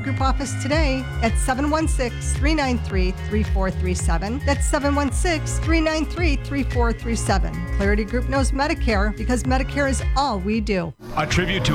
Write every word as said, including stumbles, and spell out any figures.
Group office today at seven one six, three nine three, three four three seven. That's seven one six, three nine three, three four three seven. Clarity Group knows Medicare because Medicare is all we do. A tribute to